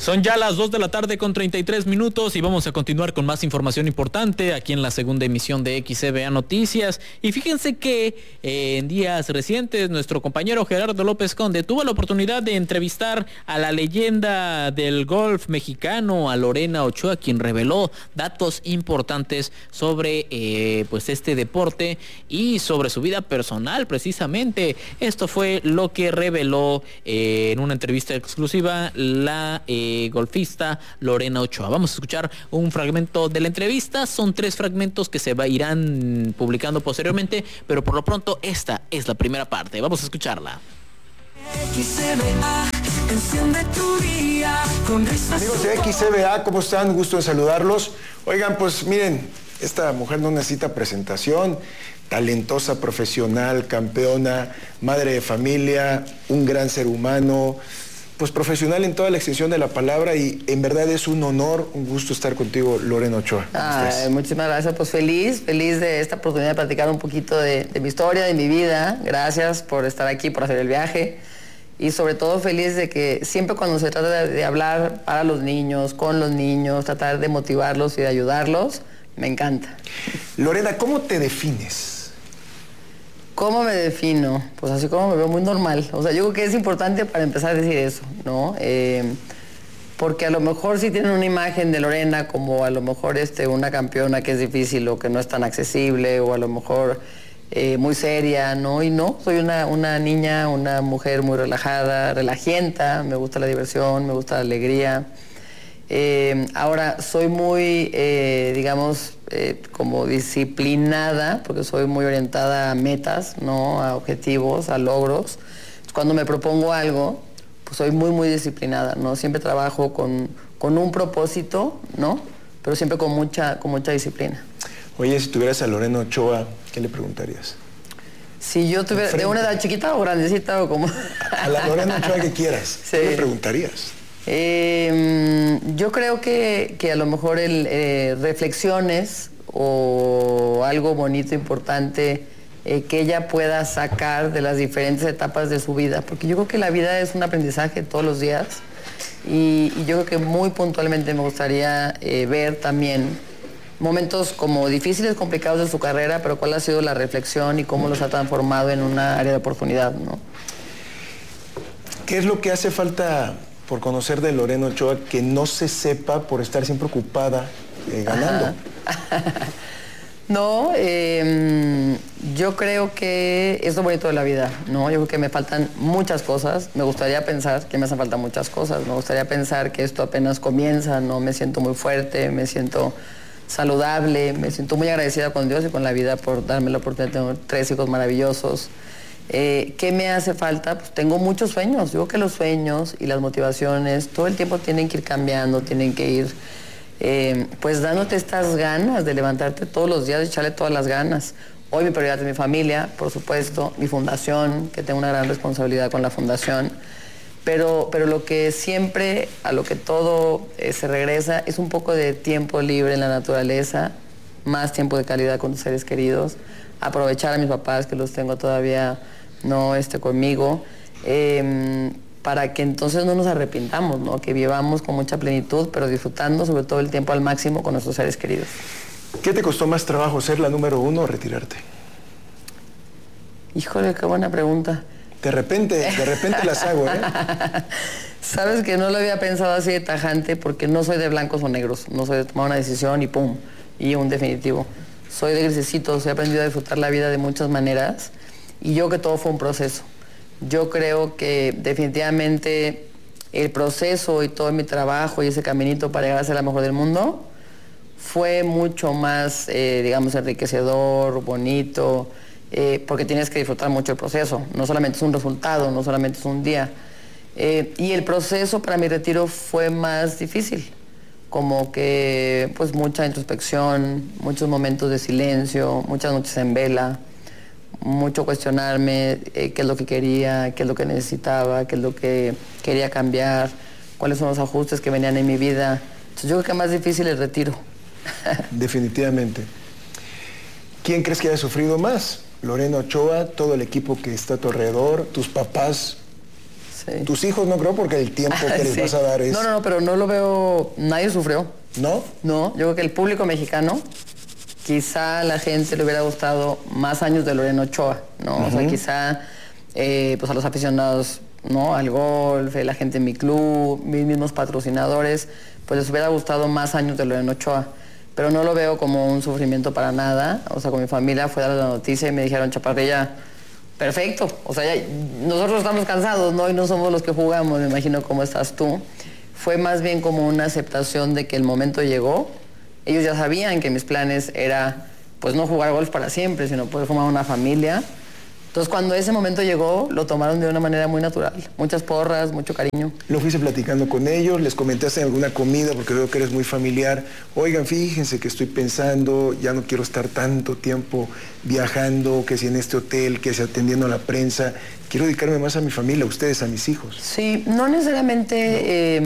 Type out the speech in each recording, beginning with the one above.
Son ya las 2 de la tarde con 33 minutos y vamos a continuar con más información importante aquí en la segunda emisión de XCBA Noticias. Y fíjense que en días recientes nuestro compañero Gerardo López Conde tuvo la oportunidad de entrevistar a la leyenda del golf mexicano, a Lorena Ochoa, quien reveló datos importantes sobre pues este deporte y sobre su vida personal precisamente. Esto fue lo que reveló en una entrevista exclusiva la golfista Lorena Ochoa. Vamos a escuchar un fragmento de la entrevista. Son 3 fragmentos que se irán publicando posteriormente, pero por lo pronto esta es la primera parte. Vamos a escucharla. Amigos de XCBA, ¿cómo están? Gusto en saludarlos. Oigan, pues miren, esta mujer no necesita presentación. Talentosa, profesional, campeona, madre de familia, un gran ser humano, pues profesional en toda la extensión de la palabra, y en verdad es un honor, un gusto estar contigo, Lorena Ochoa. Muchísimas gracias, pues feliz de esta oportunidad de platicar un poquito de mi historia, de mi vida. Gracias por estar aquí, por hacer el viaje, y sobre todo feliz de que siempre cuando se trata de hablar para los niños, con los niños, tratar de motivarlos y de ayudarlos, me encanta. Lorena, ¿cómo te defines? ¿Cómo me defino? Pues así como me veo, muy normal. O sea, yo creo que es importante para empezar a decir eso, ¿no? Porque a lo mejor sí tienen una imagen de Lorena como a lo mejor una campeona que es difícil o que no es tan accesible, o a lo mejor muy seria, ¿no? Y no, soy una niña, una mujer muy relajada, relajienta, me gusta la diversión, me gusta la alegría. Ahora, soy muy, como disciplinada, porque soy muy orientada a metas, ¿no? A objetivos, a logros. Cuando me propongo algo, pues soy muy, muy disciplinada, ¿no? Siempre trabajo con un propósito, ¿no? Pero siempre con mucha disciplina. Oye, si tuvieras a Lorena Ochoa, ¿qué le preguntarías? Si yo tuviera, ¿de una edad chiquita o grandecita o como? A la Lorena Ochoa que quieras, sí. ¿Qué le preguntarías? Yo creo que a lo mejor reflexiones o algo bonito, importante, que ella pueda sacar de las diferentes etapas de su vida, porque yo creo que la vida es un aprendizaje todos los días, y yo creo que muy puntualmente me gustaría ver también momentos como difíciles, complicados de su carrera, pero cuál ha sido la reflexión y cómo los ha transformado en una área de oportunidad, ¿no? ¿Qué es lo que hace falta por conocer de Lorena Ochoa que no se sepa por estar siempre ocupada ganando? No, yo creo que es lo bonito de la vida, ¿no? Yo creo que me faltan muchas cosas. Me gustaría pensar que me hacen falta muchas cosas. Me gustaría pensar que esto apenas comienza, ¿no? Me siento muy fuerte, me siento saludable, me siento muy agradecida con Dios y con la vida por darme la oportunidad de tener 3 hijos maravillosos. ¿Qué me hace falta? Pues tengo muchos sueños. Yo creo que los sueños y las motivaciones todo el tiempo tienen que ir cambiando, tienen que ir pues dándote estas ganas de levantarte todos los días, de echarle todas las ganas. Hoy mi prioridad es mi familia, por supuesto, mi fundación, que tengo una gran responsabilidad con la fundación, pero lo que siempre, a lo que todo se regresa, es un poco de tiempo libre en la naturaleza, más tiempo de calidad con tus seres queridos, aprovechar a mis papás, que los tengo todavía conmigo, para que entonces no nos arrepintamos, ¿no? Que vivamos con mucha plenitud, pero disfrutando sobre todo el tiempo al máximo con nuestros seres queridos. ¿Qué te costó más trabajo, ser la número 1 o retirarte? Híjole, qué buena pregunta. De repente las hago, ¿eh? Sabes que no lo había pensado así de tajante, porque no soy de blancos o negros, no soy de tomar una decisión y pum, y un definitivo. Soy de grisecitos, he aprendido a disfrutar la vida de muchas maneras, y yo creo que todo fue un proceso. Yo creo que definitivamente el proceso y todo mi trabajo y ese caminito para llegar a ser la mejor del mundo fue mucho más, enriquecedor, bonito, porque tienes que disfrutar mucho el proceso. No solamente es un resultado, no solamente es un día. Y el proceso para mi retiro fue más difícil, como que pues mucha introspección, muchos momentos de silencio, muchas noches en vela, mucho cuestionarme qué es lo que quería, qué es lo que necesitaba, qué es lo que quería cambiar, cuáles son los ajustes que venían en mi vida. Entonces yo creo que más difícil el retiro. Definitivamente. ¿Quién crees que haya sufrido más? Lorena Ochoa, todo el equipo que está a tu alrededor, tus papás. Sí. Tus hijos no creo porque el tiempo que les vas a dar es... No, pero no lo veo... Nadie sufrió. ¿No? No, yo creo que el público mexicano, quizá a la gente le hubiera gustado más años de Lorena Ochoa, ¿no? O sea, quizá pues a los aficionados, ¿no? Al golf, la gente en mi club, mis mismos patrocinadores, pues les hubiera gustado más años de Lorena Ochoa. Pero no lo veo como un sufrimiento para nada. O sea, con mi familia fue a dar la noticia y me dijeron, Chaparrilla, perfecto. O sea, ya, nosotros estamos cansados, ¿no? Y no somos los que jugamos, me imagino cómo estás tú. Fue más bien como una aceptación de que el momento llegó. Ellos ya sabían que mis planes era, pues, no jugar golf para siempre, sino poder formar una familia. Entonces, cuando ese momento llegó, lo tomaron de una manera muy natural. Muchas porras, mucho cariño. Lo fuiste platicando con ellos, les comentaste en alguna comida, porque veo que eres muy familiar. Oigan, fíjense que estoy pensando, ya no quiero estar tanto tiempo viajando, que si en este hotel, que si atendiendo a la prensa. Quiero dedicarme más a mi familia, a ustedes, a mis hijos. Sí, no necesariamente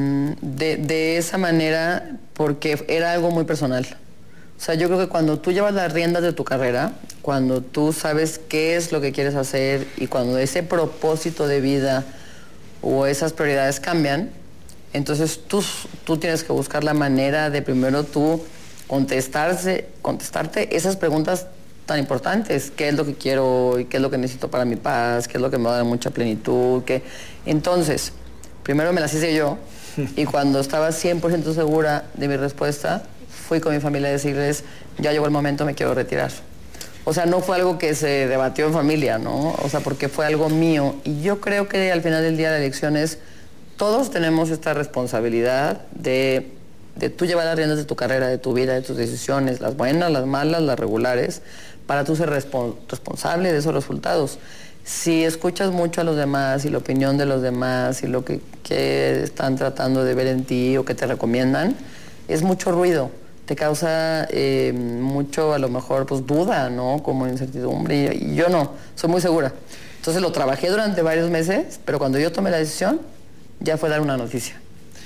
de esa manera, porque era algo muy personal. O sea, yo creo que cuando tú llevas las riendas de tu carrera, cuando tú sabes qué es lo que quieres hacer y cuando ese propósito de vida o esas prioridades cambian, entonces tú tienes que buscar la manera de primero tú contestarte esas preguntas tan importantes. ¿Qué es lo que quiero hoy? ¿Qué es lo que necesito para mi paz? ¿Qué es lo que me va a dar mucha plenitud? Entonces, primero me las hice yo y cuando estaba 100% segura de mi respuesta, fui con mi familia a decirles, ya llegó el momento, me quiero retirar. O sea, no fue algo que se debatió en familia, ¿no? O sea, porque fue algo mío. Y yo creo que al final del día de la elección todos tenemos esta responsabilidad de tú llevar las riendas de tu carrera, de tu vida, de tus decisiones, las buenas, las malas, las regulares, para tú ser responsable de esos resultados. Si escuchas mucho a los demás y la opinión de los demás y lo que están tratando de ver en ti o que te recomiendan, es mucho ruido. Te causa mucho, a lo mejor, pues duda, ¿no? Como incertidumbre. Y yo no, soy muy segura. Entonces lo trabajé durante varios meses, pero cuando yo tomé la decisión, ya fue dar una noticia.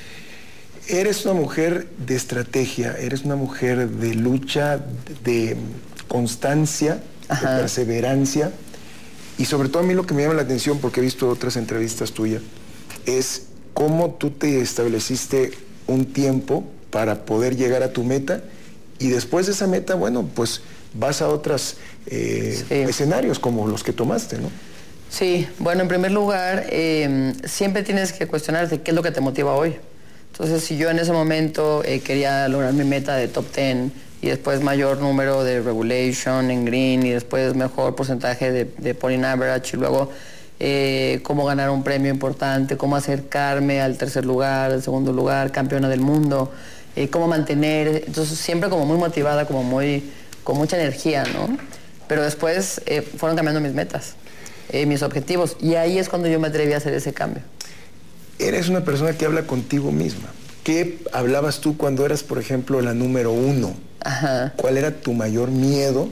Eres una mujer de estrategia, eres una mujer de lucha, de constancia, de perseverancia. Y sobre todo a mí lo que me llama la atención, porque he visto otras entrevistas tuyas, es cómo tú te estableciste un tiempo para poder llegar a tu meta y después de esa meta, bueno, pues vas a otros escenarios como los que tomaste, ¿no? Sí, bueno, en primer lugar, siempre tienes que cuestionarte qué es lo que te motiva hoy. Entonces, si yo en ese momento quería lograr mi meta de top 10 y después mayor número de regulation en green y después mejor porcentaje de putting average y luego cómo ganar un premio importante, cómo acercarme al tercer lugar, al segundo lugar, campeona del mundo, cómo mantener, entonces siempre como muy motivada, con mucha energía, ¿no? Pero después fueron cambiando mis metas, mis objetivos, y ahí es cuando yo me atreví a hacer ese cambio. Eres una persona que habla contigo misma. ¿Qué hablabas tú cuando eras, por ejemplo, la número 1? Ajá. ¿Cuál era tu mayor miedo?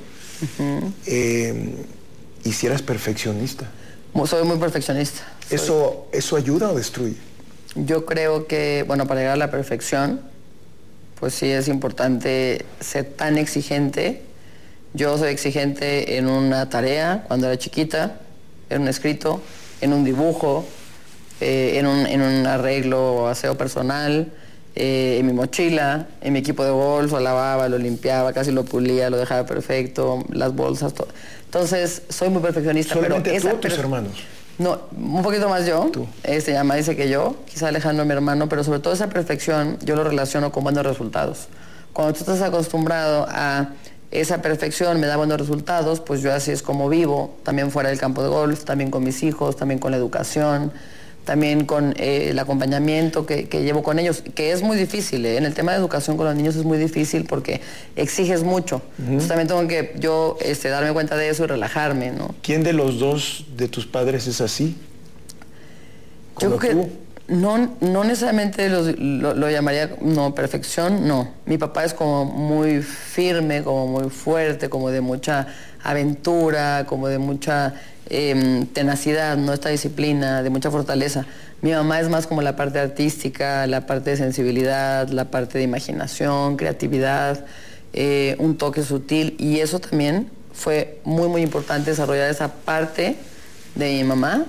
Y si eras perfeccionista. Soy muy perfeccionista. ¿Eso ayuda o destruye? Yo creo que, bueno, para llegar a la perfección, pues sí es importante ser tan exigente. Yo soy exigente en una tarea cuando era chiquita, en un escrito, en un dibujo, en un arreglo o aseo personal, en mi mochila, en mi equipo de golf, lo lavaba, lo limpiaba, casi lo pulía, lo dejaba perfecto, las bolsas, todo. Entonces, soy muy perfeccionista. ¿Solamente pero tú o tus hermanos? No, un poquito más yo. Tú. Más dice que yo, quizá Alejandro mi hermano, pero sobre todo esa perfección yo lo relaciono con buenos resultados. Cuando tú estás acostumbrado a esa perfección, me da buenos resultados, pues yo así es como vivo, también fuera del campo de golf, también con mis hijos, también con la educación, también con el acompañamiento que llevo con ellos, que es muy difícil, ¿eh? En el tema de educación con los niños es muy difícil porque exiges mucho. Entonces también tengo que yo darme cuenta de eso y relajarme, ¿no? ¿Quién de los dos de tus padres es así? Yo creo que no necesariamente lo llamaría, no, perfección, no. Mi papá es como muy firme, como muy fuerte, como de mucha aventura, como de mucha tenacidad, ¿no? Esta disciplina, de mucha fortaleza. Mi mamá es más como la parte artística, la parte de sensibilidad, la parte de imaginación, creatividad, un toque sutil, y eso también fue muy, muy importante, desarrollar esa parte de mi mamá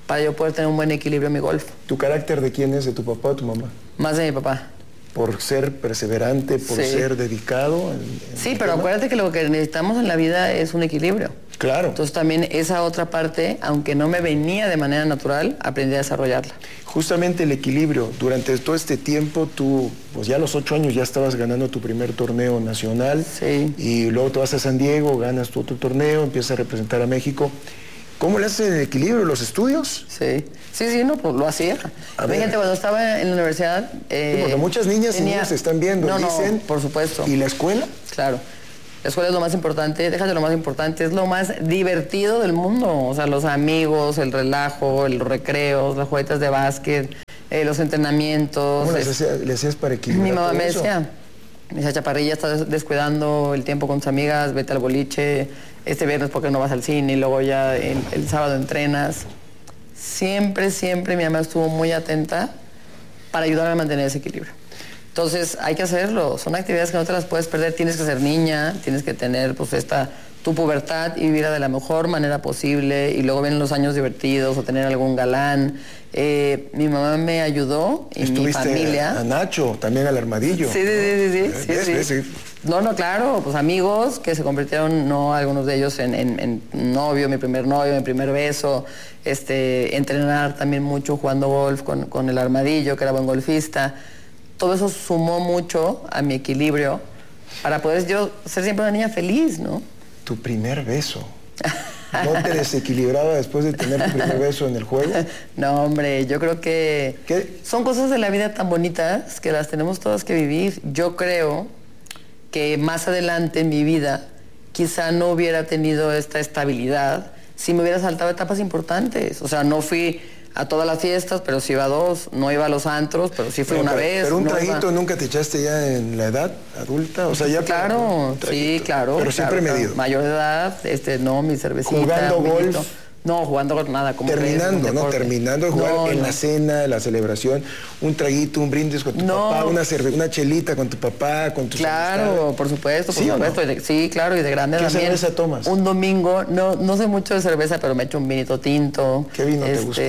para yo poder tener un buen equilibrio en mi golf. ¿Tu carácter de quién es? ¿De tu papá o tu mamá? Más de mi papá. ¿Por ser perseverante, por ser dedicado? Sí, pero acuérdate que lo que necesitamos en la vida es un equilibrio. Claro. Entonces también esa otra parte, aunque no me venía de manera natural, aprendí a desarrollarla. Justamente el equilibrio. Durante todo este tiempo tú, pues ya a los 8 años ya estabas ganando tu primer torneo nacional. Sí. Y luego te vas a San Diego, ganas tu otro torneo, empiezas a representar a México. ¿Cómo le haces el equilibrio? ¿Los estudios? Sí, no, pues lo hacía. Fíjate, cuando estaba en la universidad... sí, porque muchas niñas y niños se están viendo, dicen... No, por supuesto. ¿Y la escuela? Claro. La escuela es lo más importante, déjate lo más importante, es lo más divertido del mundo. O sea, los amigos, el relajo, los recreos, las juguetes de básquet, los entrenamientos. ¿Cómo le hacías para equilibrar Mi mamá todo me eso? decía, chaparrilla, estás descuidando el tiempo con tus amigas, vete al boliche, este viernes porque no vas al cine y luego ya el sábado entrenas. Siempre mi mamá estuvo muy atenta para ayudarme a mantener ese equilibrio. Entonces hay que hacerlo, son actividades que no te las puedes perder, tienes que ser niña, tienes que tener pues tu pubertad y vivirla de la mejor manera posible y luego vienen los años divertidos o tener algún galán. Mi mamá me ayudó y mi familia. A Nacho, también al Armadillo. Sí. No, claro, pues amigos que se convirtieron, algunos de ellos en novio, mi primer beso, entrenar también mucho jugando golf con el Armadillo, que era buen golfista. Todo eso sumó mucho a mi equilibrio para poder yo ser siempre una niña feliz, ¿no? Tu primer beso. ¿No te desequilibraba después de tener tu primer beso en el juego? No, hombre, yo creo que son cosas de la vida tan bonitas que las tenemos todas que vivir. Yo creo que más adelante en mi vida quizá no hubiera tenido esta estabilidad si me hubiera saltado etapas importantes. O sea, no fui a todas las fiestas, pero sí iba a 2, no iba a los antros, pero sí fui una vez. ¿Pero un traguito nunca te echaste ya en la edad adulta? O sea, ya... Claro, sí, claro. Pero siempre medido. Mayor de edad, no, mi cervecita. ¿Jugando golf? No, jugando golf nada. Terminando de jugar en la cena, la celebración, un traguito, un brindis con tu papá, una chelita con tu papá, con tus amistades. Por supuesto. ¿Sí, sí, claro, y de grande ¿Qué también. ¿Qué cerveza tomas? Un domingo, no sé mucho de cerveza, pero me echo un vinito tinto. ¿Qué vino te gusta?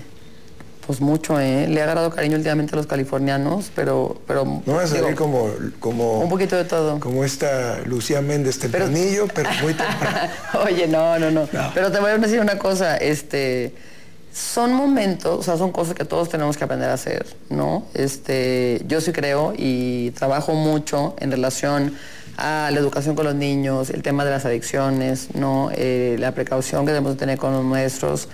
Pues mucho, Le ha agarrado cariño últimamente a los californianos, pero no vas a salir como... Un poquito de todo. Como esta Lucía Méndez tempranillo, pero muy temprano. Oye, no. Pero te voy a decir una cosa, son momentos, o sea, son cosas que todos tenemos que aprender a hacer, ¿no? Yo sí creo y trabajo mucho en relación a la educación con los niños, el tema de las adicciones, ¿no? La precaución que debemos tener con los nuestros.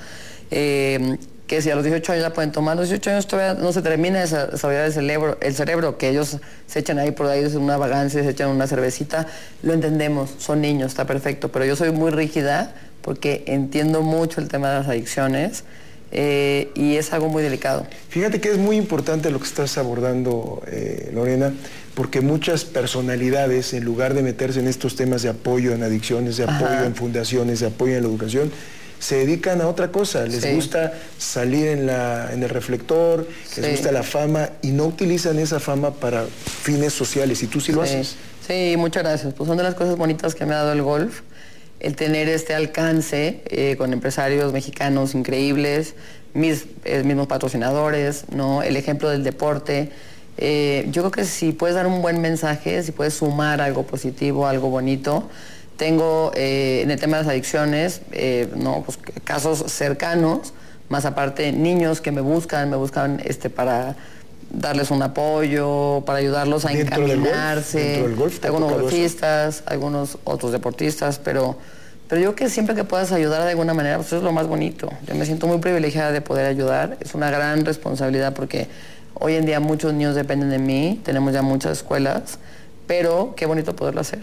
Que si a los 18 años ya pueden tomar, a los 18 años todavía no se termina de desarrollar el cerebro, que ellos se echan ahí por ahí, es una vagancia, se echan una cervecita, lo entendemos, son niños, está perfecto, pero yo soy muy rígida porque entiendo mucho el tema de las adicciones y es algo muy delicado. Fíjate que es muy importante lo que estás abordando, Lorena, porque muchas personalidades, en lugar de meterse en estos temas de apoyo en adicciones, de apoyo en fundaciones, de apoyo en la educación, se dedican a otra cosa, les gusta salir en el reflector, les gusta la fama y no utilizan esa fama para fines sociales, y tú sí lo haces. Sí, muchas gracias. Pues son de las cosas bonitas que me ha dado el golf, el tener este alcance con empresarios mexicanos increíbles, mis mismos patrocinadores, ¿no? El ejemplo del deporte. Yo creo que si puedes dar un buen mensaje, si puedes sumar algo positivo, algo bonito. Tengo en el tema de las adicciones, pues, casos cercanos, más aparte niños que me buscan para darles un apoyo, para ayudarlos a encaminarse. ¿Dentro del golf? Algunos golfistas, algunos otros deportistas, pero yo creo que siempre que puedas ayudar de alguna manera, pues eso es lo más bonito. Yo me siento muy privilegiada de poder ayudar, es una gran responsabilidad porque hoy en día muchos niños dependen de mí, tenemos ya muchas escuelas, pero qué bonito poderlo hacer.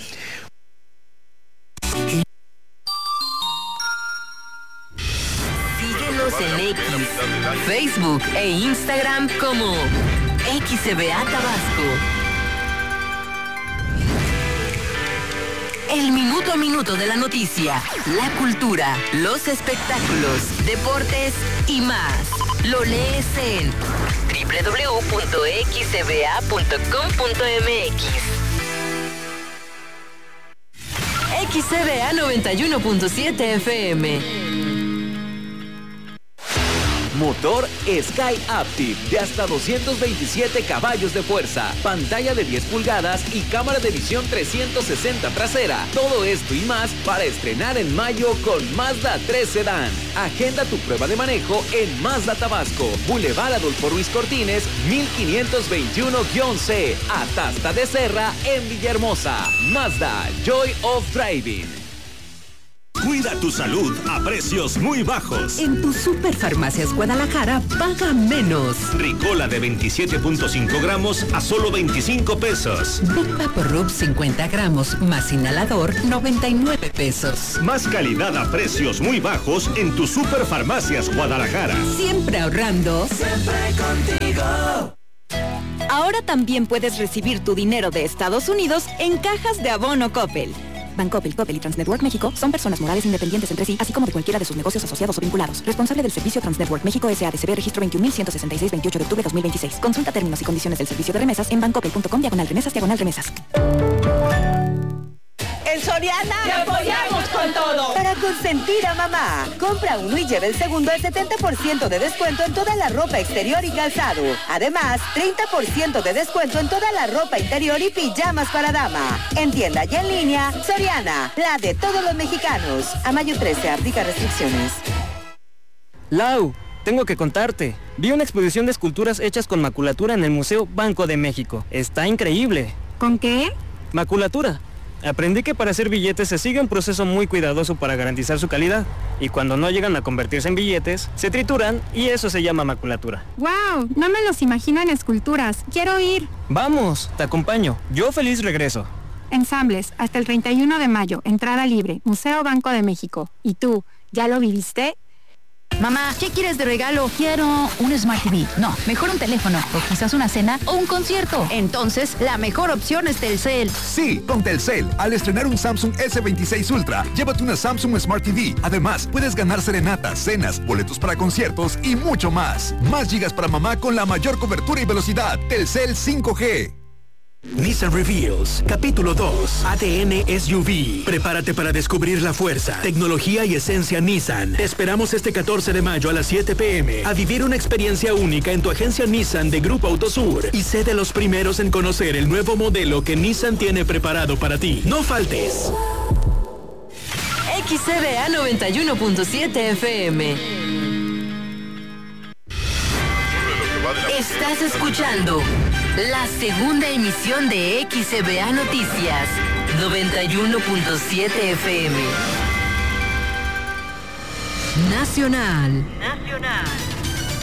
En X, Facebook e Instagram como XCBA Tabasco. El minuto a minuto de la noticia, la cultura, los espectáculos, deportes y más. Lo lees en www.xcba.com.mx. XCBA 91.7 FM. Motor Sky Active de hasta 227 caballos de fuerza, pantalla de 10 pulgadas y cámara de visión 360 trasera. Todo esto y más para estrenar en mayo con Mazda 3 Sedán. Agenda tu prueba de manejo en Mazda Tabasco, Boulevard Adolfo Ruiz Cortines, 1521-C, Atasta de Serra en Villahermosa. Mazda, Joy of Driving. Cuida tu salud a precios muy bajos. En tu Superfarmacias Guadalajara, paga menos. Ricola de 27.5 gramos a solo 25 pesos. Big Vaporub 50 gramos más inhalador, 99 pesos. Más calidad a precios muy bajos en tu Superfarmacias Guadalajara. Siempre ahorrando. Siempre contigo. Ahora también puedes recibir tu dinero de Estados Unidos en cajas de abono Coppel. Bancoppel, Coppel y Transnetwork México son personas morales independientes entre sí, así como de cualquiera de sus negocios asociados o vinculados. Responsable del servicio Transnetwork México S.A.D.C.B. registro 21.166, 28 de octubre 2026. Consulta términos y condiciones del servicio de remesas en bancoppel.com/remesas/remesas. En Soriana ¡te apoyamos con todo! Para consentir a mamá, compra uno y lleva el segundo al 70% de descuento en toda la ropa exterior y calzado. Además, 30% de descuento en toda la ropa interior y pijamas para dama. En tienda y en línea, Soriana, la de todos los mexicanos. A mayo 13, aplica restricciones. Lau, tengo que contarte. Vi una exposición de esculturas hechas con maculatura en el Museo Banco de México. Está increíble. ¿Con qué? Maculatura. Aprendí que para hacer billetes se sigue un proceso muy cuidadoso para garantizar su calidad. Y cuando no llegan a convertirse en billetes, se trituran y eso se llama maculatura. ¡Wow! No me los imagino en esculturas. ¡Quiero ir! Vamos, te acompaño. Yo feliz regreso. Ensambles, hasta el 31 de mayo. Entrada libre. Museo Banco de México. ¿Y tú, ya lo viviste? Mamá, ¿qué quieres de regalo? Quiero un Smart TV. No, mejor un teléfono, o quizás una cena o un concierto. Entonces, la mejor opción es Telcel. Sí, con Telcel, al estrenar un Samsung S26 Ultra, llévate una Samsung Smart TV. Además, puedes ganar serenatas, cenas, boletos para conciertos y mucho más. Más gigas para mamá con la mayor cobertura y velocidad. Telcel 5G. Nissan Reveals, capítulo 2, ADN SUV. Prepárate para descubrir la fuerza, tecnología y esencia Nissan. Te esperamos este 14 de mayo a las 7 p.m. a vivir una experiencia única en tu agencia Nissan de Grupo Autosur y sé de los primeros en conocer el nuevo modelo que Nissan tiene preparado para ti. ¡No faltes! XCBA 91.7 FM. Estás escuchando la segunda emisión de XCBA Noticias 91.7 FM. Nacional.